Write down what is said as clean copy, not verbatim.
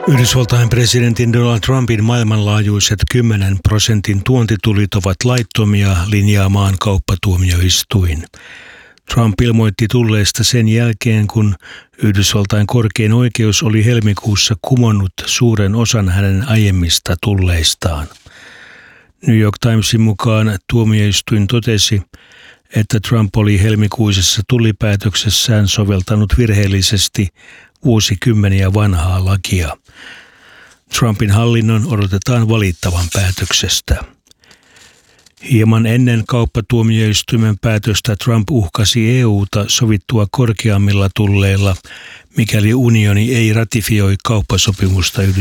Yhdysvaltain presidentin Donald Trumpin maailmanlaajuiset 10% tuontitullit ovat laittomia, linjaa maan kauppatuomioistuin. Trump ilmoitti tulleista sen jälkeen, kun Yhdysvaltain korkein oikeus oli helmikuussa kumonnut suuren osan hänen aiemmista tulleistaan. New York Timesin mukaan tuomioistuin totesi, että Trump oli helmikuisessa tullipäätöksessään soveltanut virheellisesti vuosikymmeniä vanhaa lakia. Trumpin hallinnon odotetaan valittavan päätöksestä. Hieman ennen kauppatuomioistuimen päätöstä Trump uhkasi EU:ta sovittua korkeammilla tulleilla, mikäli unioni ei ratifioi kauppasopimusta